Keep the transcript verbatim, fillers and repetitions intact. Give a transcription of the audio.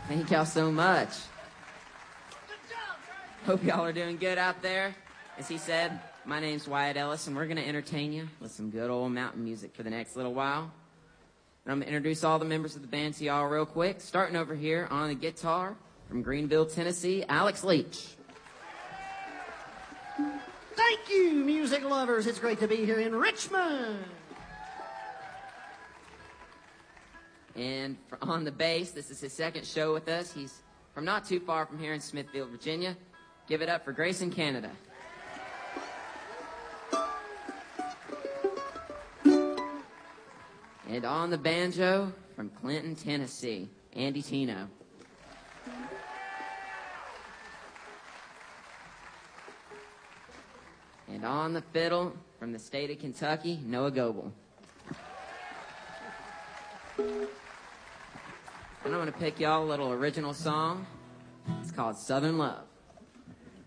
Thank y'all so much. Hope y'all are doing good out there. As he said, my name's Wyatt Ellis, and we're going to entertain you with some good old mountain music for the next little while. And I'm going to introduce all the members of the band to y'all real quick. Starting over here on the guitar from Greenville, Tennessee, Alex Leach. Thank you, music lovers. It's great to be here in Richmond. And on the bass, this is his second show with us. He's from not too far from here in Smithfield, Virginia. Give it up for Grayson, Canada. And on the banjo, from Clinton, Tennessee, Andy Tino. And on the fiddle, from the state of Kentucky, Noah Goebel. And I'm going to pick y'all a little original song. It's called Southern Love.